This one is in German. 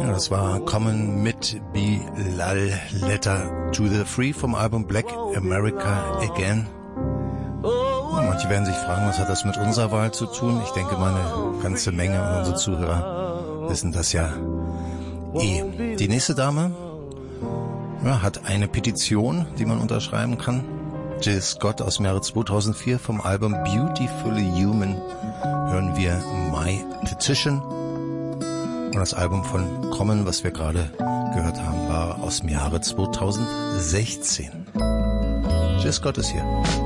Ja, das war Common mit Bilal Letter to the Free vom Album Black America Again. Ja, manche werden sich fragen, was hat das mit unserer Wahl zu tun? Ich denke mal eine ganze Menge und unsere Zuhörer wissen das ja eh. Die nächste Dame hat eine Petition, die man unterschreiben kann. Jill Scott aus dem Jahre 2004 vom Album Beautifully Human hören wir My Petition. Und das Album von Common, was wir gerade gehört haben, war aus dem Jahre 2016. Jill Scott ist hier.